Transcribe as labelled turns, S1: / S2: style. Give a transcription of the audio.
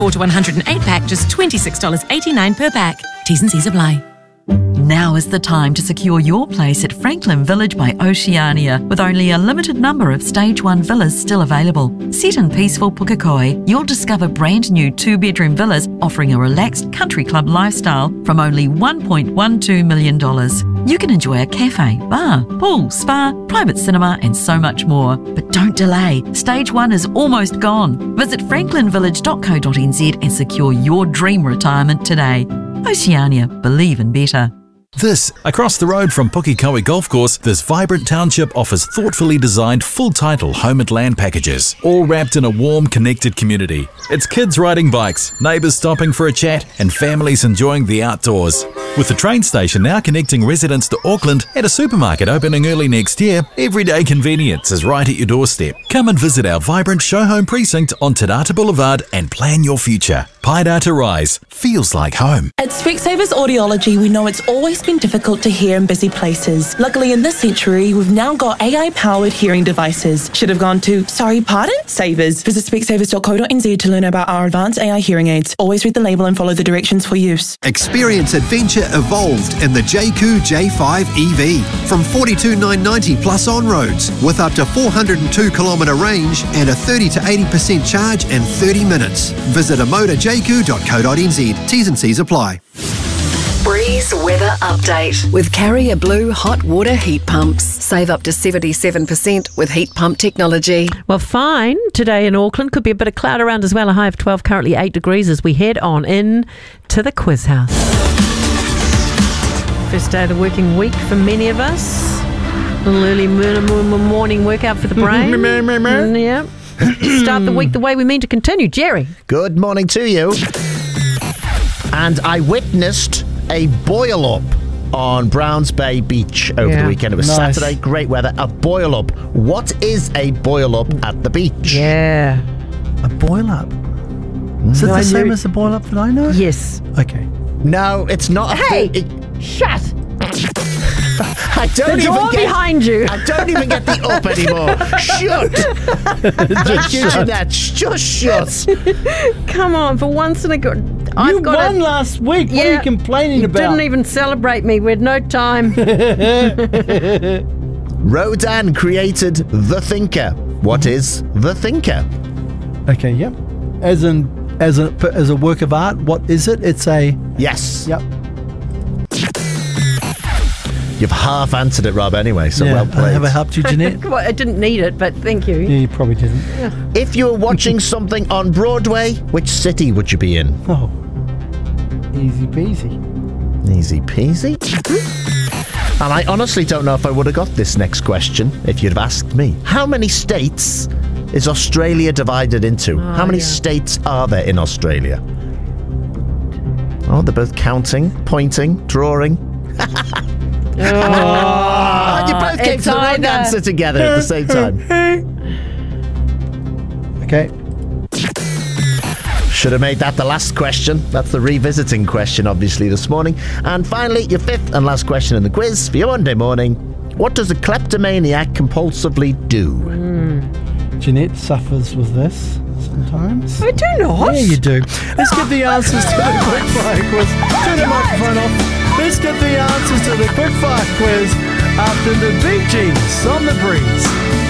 S1: 4 to 108 pack, just $26.89 per pack. T's and C's apply.
S2: Now is the time to secure your place at Franklin Village by Oceania, with only a limited number of Stage 1 villas still available. Set in peaceful Pukekohe, you'll discover brand new 2-bedroom villas offering a relaxed country club lifestyle from only $1.12 million. You can enjoy a cafe, bar, pool, spa, private cinema and so much more. But don't delay, Stage 1 is almost gone. Visit franklinvillage.co.nz and secure your dream retirement today. Oceania, believe in better.
S3: Across the road from Pukekohe Golf Course, this vibrant township offers thoughtfully designed full-title home and land packages, all wrapped in a warm, connected community. It's kids riding bikes, neighbours stopping for a chat, and families enjoying the outdoors. With the train station now connecting residents to Auckland and a supermarket opening early next year, everyday convenience is right at your doorstep. Come and visit our vibrant show home precinct on Te Rata Boulevard and plan your future. Paidata Rise feels like home.
S4: At Specsavers Audiology, we know it's always been difficult to hear in busy places. Luckily, in this century, we've now got AI-powered hearing devices. Should have gone to, sorry, pardon? Savers. Visit specsavers.co.nz to learn about our advanced AI hearing aids. Always read the label and follow the directions for use.
S5: Experience adventure evolved in the JQ J5 EV. From $42,990 plus on-roads, with up to 402-kilometre range and a 30 to 80% charge in 30 minutes. Visit amotojq.co.nz. T's and C's apply.
S6: Breeze Weather Update with Carrier Blue hot water heat pumps. Save up to 77% with heat pump technology.
S7: Well, fine today in Auckland. Could be a bit of cloud around as well. A high of 12, currently 8 degrees as we head on in to the quiz house. First day of the working week for many of us. A little early morning workout for the brain. Yeah. Start the week the way we mean to continue. Jerry.
S8: Good morning to you. And I witnessed a boil-up on Browns Bay Beach over the weekend. It was Saturday, great weather. A boil-up. What is a boil-up at the beach?
S7: Yeah.
S9: A boil-up? Is it the same as the boil-up that I know?
S7: Yes.
S9: Okay.
S8: No, it's not.
S7: Hey! Shut!
S8: I don't
S7: the door behind you.
S8: I don't even get the up anymore. Shut! Thank you, Jeanette. Just shut.
S7: Come on, for once in a good...
S9: You won last week. What are you complaining about?
S7: You didn't even celebrate me. We had no time.
S8: Rodin created The Thinker. What is The Thinker?
S9: Okay, yep. As a work of art, what is it? It's a...
S8: Yes.
S9: Yep.
S8: You've half answered it, Rob, anyway, so well played.
S9: Have I helped you, Jeanette?
S7: Well, I didn't need it, but thank you.
S9: Yeah, you probably didn't.
S7: Yeah.
S8: If you were watching something on Broadway, which city would you be in?
S9: Oh, easy peasy.
S8: Easy peasy? And I honestly don't know if I would have got this next question if you'd have asked me. How many states is Australia divided into? How many states are there in Australia? Oh, they're both counting, pointing, drawing. You both came to the wrong answer together at the same time.
S9: Okay.
S8: Should have made that the last question. That's the revisiting question, obviously, this morning. And finally, your fifth and last question in the quiz for your Monday morning. What does a kleptomaniac compulsively do?
S9: Jeanette suffers with this sometimes.
S7: I do not.
S9: Yeah, you do. Let's get the answers to the quickfire quiz. Turn the microphone off. Let's get the answers to the quickfire quiz after the Bee Gees on the breeze.